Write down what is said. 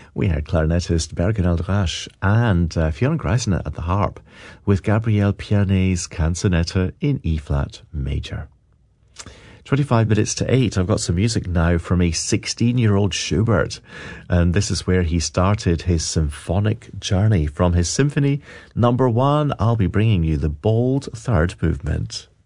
We had clarinetist Bergen Aldrasch and Fiona Greisner at the harp with Gabriel Pianet's Canzonetta in E-flat major. 25 minutes to 8. I've got some music now from a 16-year-old Schubert, and this is where he started his symphonic journey. From his Symphony No. 1, I'll be bringing you the Bold Third Movement.